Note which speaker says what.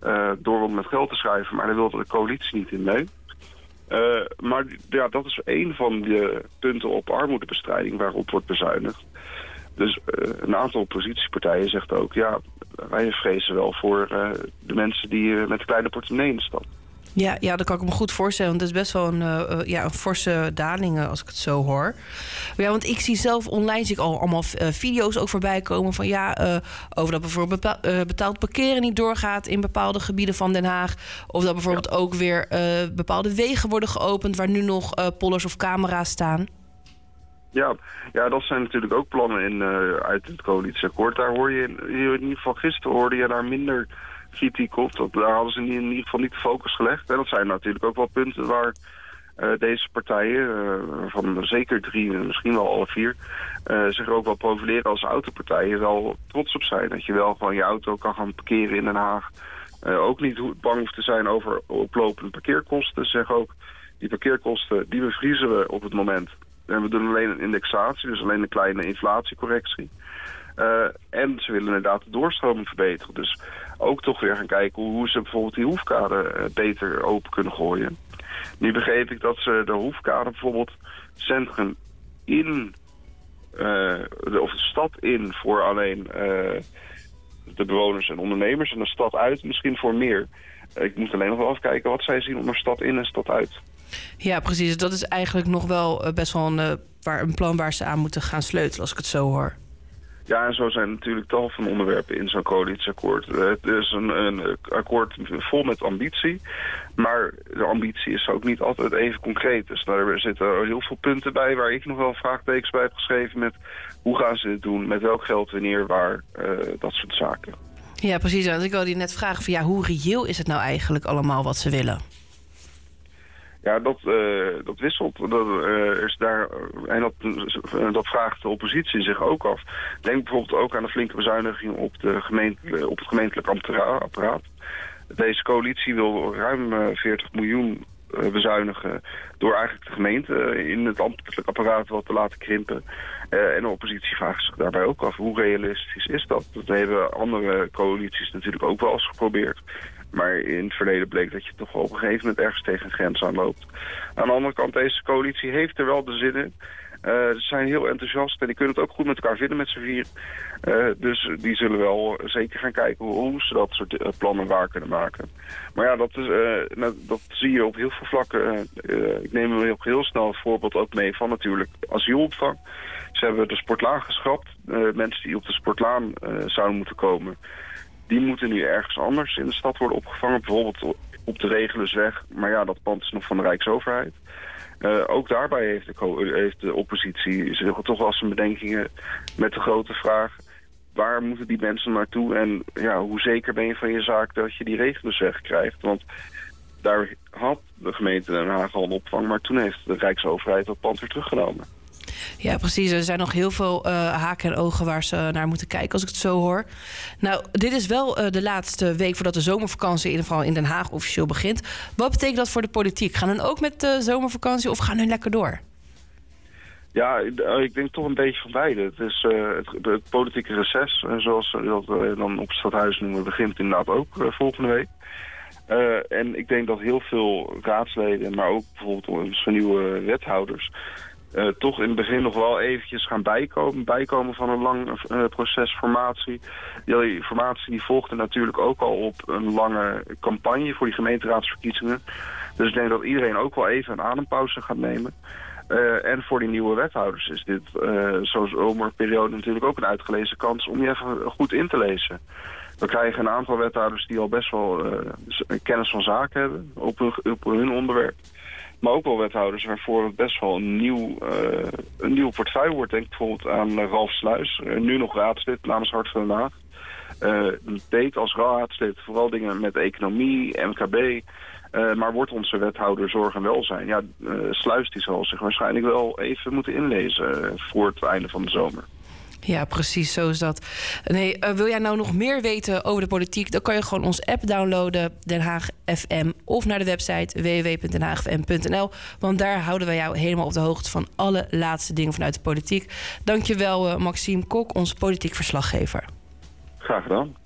Speaker 1: door wat met geld te schuiven. Maar daar wilde de coalitie niet in mee. Maar ja, dat is een van de punten op armoedebestrijding waarop wordt bezuinigd. Dus een aantal oppositiepartijen zegt ook, ja, wij vrezen wel voor de mensen die met een kleine portemonnee in de stad.
Speaker 2: Ja, dat kan ik me goed voorstellen. Want het is best wel een forse daling als ik het zo hoor. Ja, want ik zie zelf online allemaal video's ook voorbij komen van over dat bijvoorbeeld betaald parkeren niet doorgaat in bepaalde gebieden van Den Haag. Of dat bijvoorbeeld ook weer bepaalde wegen worden geopend waar nu nog pollers of camera's staan. Ja,
Speaker 1: dat zijn natuurlijk ook plannen uit het coalitieakkoord. Daar hoor je in ieder geval gisteren hoorde je daar minder kritiek op. Daar hadden ze in ieder geval niet de focus gelegd. En dat zijn natuurlijk ook wel punten waar deze partijen, van zeker 3, misschien wel alle 4, zich ook wel profileren als autopartijen, wel trots op zijn. Dat je wel gewoon je auto kan gaan parkeren in Den Haag. Ook niet bang hoeft te zijn over oplopende parkeerkosten. Ze zeggen ook, die parkeerkosten die bevriezen we op het moment. En we doen alleen een indexatie, dus alleen een kleine inflatiecorrectie. En ze willen inderdaad de doorstroming verbeteren. Dus ook toch weer gaan kijken hoe ze bijvoorbeeld die hoefkade beter open kunnen gooien. Nu begreep ik dat ze de hoefkade bijvoorbeeld centrum in, of de stad in voor alleen de bewoners en ondernemers en de stad uit misschien voor meer. Ik moet alleen nog wel even kijken wat zij zien onder stad in en stad uit.
Speaker 2: Ja, precies. Dat is eigenlijk nog wel best wel een plan waar ze aan moeten gaan sleutelen, als ik het zo hoor.
Speaker 1: Ja, en zo zijn natuurlijk tal van onderwerpen in zo'n coalitieakkoord. Het is een akkoord vol met ambitie. Maar de ambitie is ook niet altijd even concreet. Dus daar zitten heel veel punten bij waar ik nog wel vraagtekens bij heb geschreven met hoe gaan ze dit doen, met welk geld, wanneer, waar, dat soort zaken.
Speaker 2: Ja, precies. Want ik wilde je net vragen van hoe reëel is het nou eigenlijk allemaal wat ze willen?
Speaker 1: Ja, dat wisselt. Dat vraagt de oppositie zich ook af. Denk bijvoorbeeld ook aan de flinke bezuiniging op het gemeentelijk apparaat. Deze coalitie wil ruim 40 miljoen bezuinigen door eigenlijk de gemeente in het ambtelijk apparaat wat te laten krimpen. En de oppositie vraagt zich daarbij ook af, hoe realistisch is dat? Dat hebben andere coalities natuurlijk ook wel eens geprobeerd. Maar in het verleden bleek dat je toch wel op een gegeven moment ergens tegen een grens aanloopt. Aan de andere kant, deze coalitie heeft er wel de zin in. Ze zijn heel enthousiast en die kunnen het ook goed met elkaar vinden met z'n 4. Dus die zullen wel zeker gaan kijken hoe ze dat soort plannen waar kunnen maken. Maar ja, dat zie je op heel veel vlakken. Ik neem heel snel het voorbeeld ook mee van natuurlijk asielopvang. Ze hebben de sportlaan geschrapt. Mensen die op de sportlaan zouden moeten komen, die moeten nu ergens anders in de stad worden opgevangen. Bijvoorbeeld op de Regulusweg. Maar ja, dat pand is nog van de Rijksoverheid. Ook daarbij heeft de oppositie toch wel zijn bedenkingen met de grote vraag, waar moeten die mensen naartoe en hoe zeker ben je van je zaak dat je die Regulusweg krijgt? Want daar had de gemeente Den Haag al een opvang, maar toen heeft de Rijksoverheid dat pand weer teruggenomen.
Speaker 2: Ja, precies. Er zijn nog heel veel haken en ogen waar ze naar moeten kijken, als ik het zo hoor. Nou, dit is wel de laatste week voordat de zomervakantie in ieder geval in Den Haag officieel begint. Wat betekent dat voor de politiek? Gaan hun ook met de zomervakantie of gaan hun lekker door?
Speaker 1: Ja, ik denk toch een beetje van beide. Het is het politieke reces, zoals we dat dan op het stadhuis noemen, begint inderdaad ook volgende week. En ik denk dat heel veel raadsleden, maar ook bijvoorbeeld onze nieuwe wethouders, toch in het begin nog wel eventjes gaan bijkomen van een lang proces formatie. Die formatie die volgde natuurlijk ook al op een lange campagne voor die gemeenteraadsverkiezingen. Dus ik denk dat iedereen ook wel even een adempauze gaat nemen. En voor die nieuwe wethouders is dit zo'n zomerperiode natuurlijk ook een uitgelezen kans om je even goed in te lezen. We krijgen een aantal wethouders die al best wel kennis van zaken hebben op hun onderwerp. Maar ook wel wethouders waarvoor het best wel een nieuw portefeuille wordt. Denk bijvoorbeeld aan Ralf Sluis, nu nog raadslid namens Hart van Den Haag. Deed als raadslid vooral dingen met economie, MKB. Maar wordt onze wethouder zorg en welzijn. Ja, Sluis die zal zich waarschijnlijk wel even moeten inlezen voor het einde van de zomer.
Speaker 2: Ja, precies, zo is dat. Nee, wil jij nou nog meer weten over de politiek? Dan kan je gewoon onze app downloaden, Den Haag FM, of naar de website www.denhaagfm.nl. Want daar houden wij jou helemaal op de hoogte van alle laatste dingen vanuit de politiek. Dankjewel, Maxime Kok, onze politiek verslaggever.
Speaker 1: Graag gedaan.